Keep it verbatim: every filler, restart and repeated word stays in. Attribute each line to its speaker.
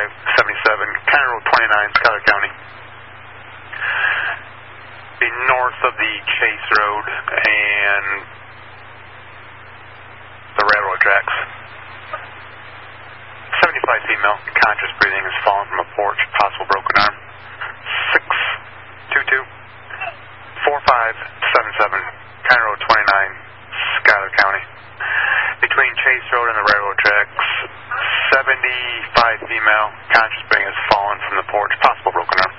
Speaker 1: five seventy-seven, County Road twenty-nine, Schuyler County. Be north of the Chase Road and the railroad tracks. seventy-five female, conscious breathing, has fallen from a porch, possible broken arm. six two two, four five seven seven, County Road twenty-nine, Schuyler County. Between Chase Road and the railroad tracks, seventy-five female, conscious breathing, has fallen from the porch, possible broken arm.